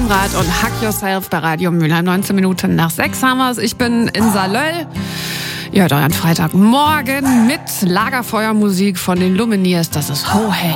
Konrad und Hack Yourself bei Radio Mülheim. 19 Minuten nach 6 haben wir's. Ich bin in Salöll. Ihr hört euren Freitagmorgen mit Lagerfeuermusik von den Lumineers. Das ist Ho Hey.